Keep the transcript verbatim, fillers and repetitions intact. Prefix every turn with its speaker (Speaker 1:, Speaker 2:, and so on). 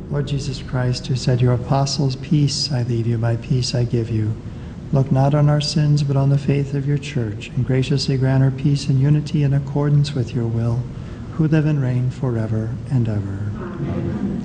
Speaker 1: Lord Jesus Christ, who said, "Your apostles, peace I leave you, my peace I give you," look not on our sins, but on the faith of your church, and graciously grant her peace and unity in accordance with your will, who live and reign forever and ever. Amen.